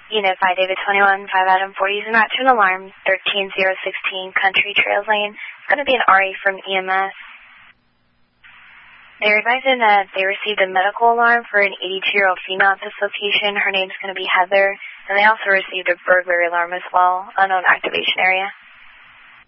Unit 5 David 21, 5 Adam 4 using that to an alarm, 13016 Country Trails Lane. It's going to be an RE from EMS. They're advising that they received a medical alarm for an 82-year-old female at this location. Her name's going to be Heather. And they also received a burglary alarm as well, unknown activation area.